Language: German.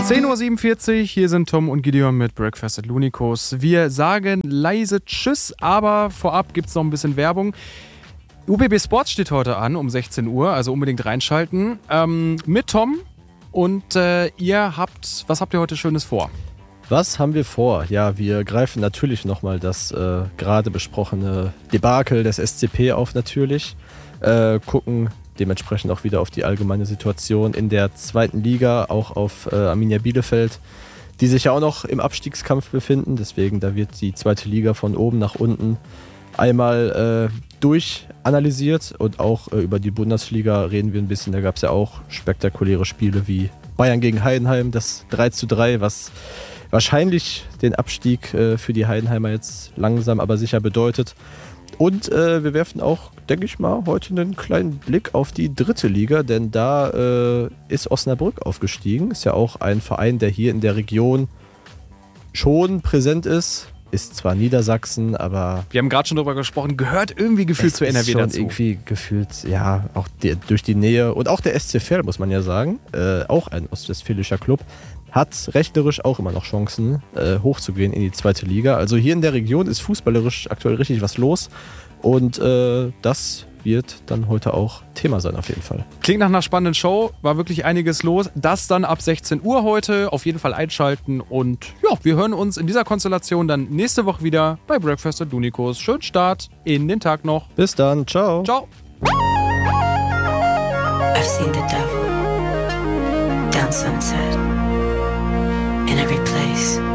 10.47 Uhr, hier sind Tom und Gideon mit Breakfast at Lunikos. Wir sagen leise Tschüss, aber vorab gibt es noch ein bisschen Werbung. UBB Sports steht heute an um 16 Uhr, also unbedingt reinschalten. Mit Tom und was habt ihr heute Schönes vor? Was haben wir vor? Ja, wir greifen natürlich nochmal das gerade besprochene Debakel des SCP auf natürlich. Gucken dementsprechend auch wieder auf die allgemeine Situation in der zweiten Liga, auch auf Arminia Bielefeld, die sich ja auch noch im Abstiegskampf befinden. Deswegen, da wird die zweite Liga von oben nach unten einmal durchanalysiert und auch über die Bundesliga reden wir ein bisschen. Da gab es ja auch spektakuläre Spiele wie Bayern gegen Heidenheim, das 3:3, was wahrscheinlich den Abstieg für die Heidenheimer jetzt langsam aber sicher bedeutet. Und wir werfen auch, denke ich mal, heute einen kleinen Blick auf die dritte Liga, denn da ist Osnabrück aufgestiegen. Ist ja auch ein Verein, der hier in der Region schon präsent ist. Ist zwar Niedersachsen, aber... Wir haben gerade schon darüber gesprochen, gehört irgendwie gefühlt zu NRW schon dazu. Irgendwie gefühlt, ja, auch durch die Nähe. Und auch der SC Verl, muss man ja sagen, auch ein ostwestfälischer Club, hat rechnerisch auch immer noch Chancen, hochzugehen in die zweite Liga. Also hier in der Region ist fußballerisch aktuell richtig was los. Und das wird dann heute auch Thema sein auf jeden Fall. Klingt nach einer spannenden Show, war wirklich einiges los. Das dann ab 16 Uhr heute, auf jeden Fall einschalten. Und ja, wir hören uns in dieser Konstellation dann nächste Woche wieder bei Breakfast at Lunikos. Schönen Start in den Tag noch. Bis dann, ciao. Ciao. I've seen the devil down sunset in every place.